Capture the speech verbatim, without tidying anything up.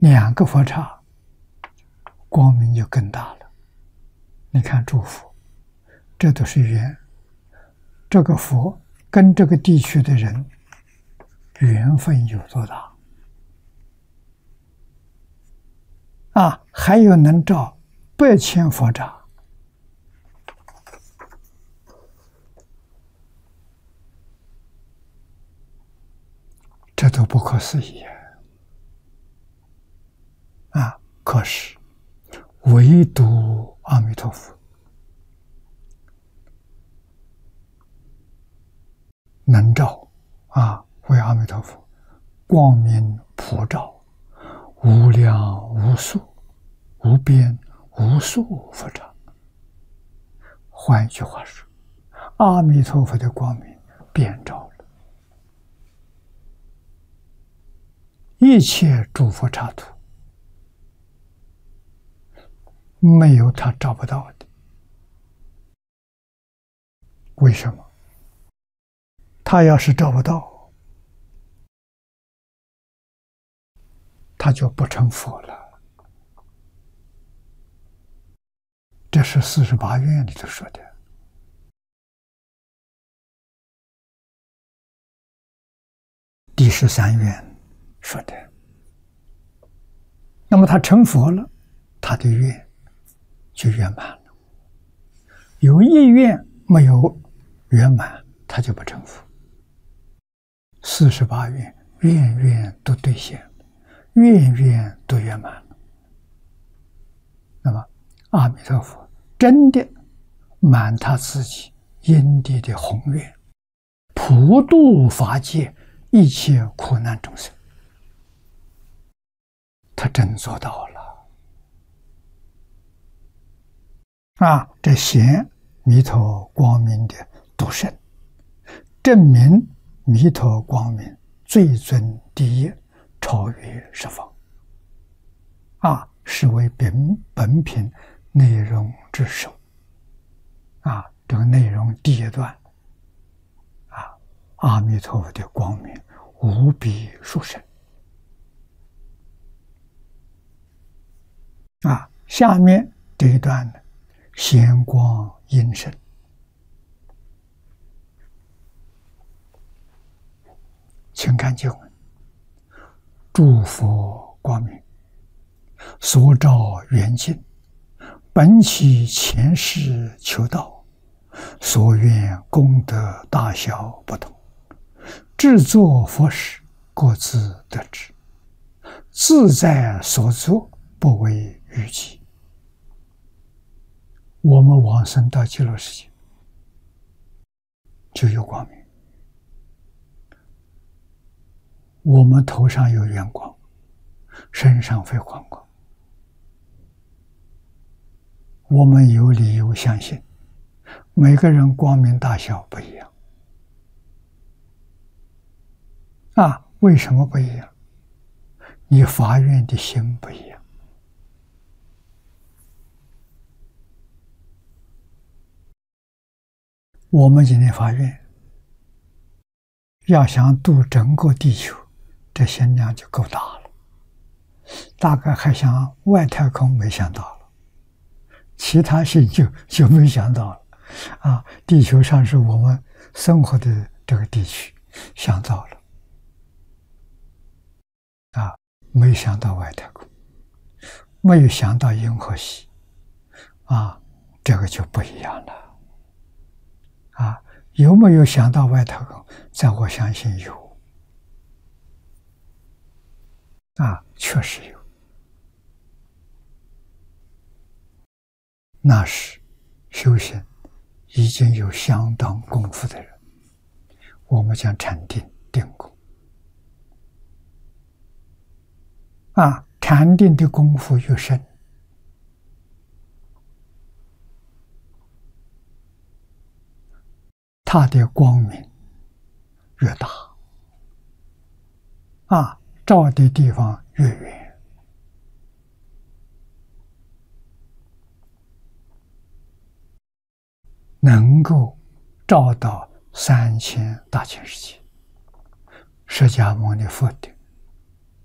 两个佛刹，光明就更大了。你看诸佛，这都是缘，这个佛跟这个地区的人缘分有多大啊？还有能照百千佛刹，这都不可思议啊！可是唯独阿弥陀佛能照啊，为阿弥陀佛光明普照，无量无数无边无数佛刹。换一句话说，阿弥陀佛的光明遍照了一切诸佛刹土，没有他照不到的。为什么？他要是照不到，他就不成佛了。这是四十八愿里头说的。第十三愿说的。那么他成佛了，他的愿就圆满了。有一愿没有圆满，他就不成佛。四十八愿，愿愿都兑现，愿愿都圆满了。那么阿弥陀佛真的满他自己因地的宏愿，普度法界一切苦难众生，他真做到了啊！这显弥陀光明的独胜，证明弥陀光明最尊第一，超越十方啊，是为本本品内容之首啊。这个内容第一段啊，阿弥陀佛的光明无比殊胜啊。下面这一段呢，显光阴盛。请看经文：诸佛光明，所照圆净，本起前世求道，所愿功德大小不同，制作佛时各自得知，自在所作，不为逾矩。我们往生到极乐世界就有光明，我们头上有圆光，身上非黄光，我们有理由相信每个人光明大小不一样啊。为什么不一样？你发愿的心不一样。我们今天发愿要想度整个地球，这心量就够大了，大概还想外太空没想到了，其他星球就没想到了啊。地球上是我们生活的这个地区，想到了啊，没想到外太空，没有想到银河系啊，这个就不一样了啊。有没有想到外太空？在我相信有啊，确实有。那是修行已经有相当功夫的人，我们讲禅定定功啊，禅定的功夫越深，它的光明越大啊，照的地方越远，能够照到三千大千世界。释迦牟尼佛的